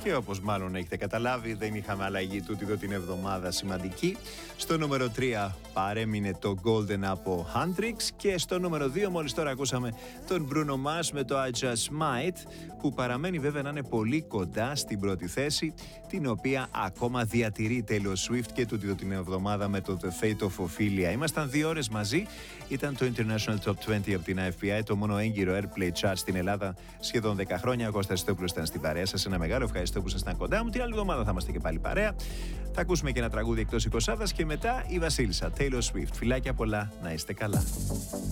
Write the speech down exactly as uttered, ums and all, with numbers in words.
Και όπως μάλλον έχετε καταλάβει, δεν είχαμε αλλαγή τούτη εδώ την εβδομάδα σημαντική. Στο νούμερο τρία παρέμεινε το Golden από Huntrix. Και στο νούμερο δύο μόλις τώρα ακούσαμε τον Bruno Mars με το I Just Might, που παραμένει βέβαια να είναι πολύ κοντά στην πρώτη θέση, την οποία ακόμα διατηρεί Taylor Swift και τούτη εδώ την εβδομάδα με το The Fate of Ophelia. Ήμασταν δύο ώρες μαζί. Ήταν το International Top είκοσι από την F B I, το μόνο έγκυρο Airplay Chart στην Ελλάδα σχεδόν δέκα χρόνια. Ο Κώστας Στόπουλος ήταν στην παρέα σας. Ένα μεγάλο ευχαριστώ που ήσασταν κοντά μου. Την άλλη εβδομάδα θα είμαστε και πάλι παρέα. Θα ακούσουμε και ένα τραγούδι εκτός εικοσάδας και μετά η Βασίλισσα Taylor Swift. Φιλάκια πολλά, να είστε καλά.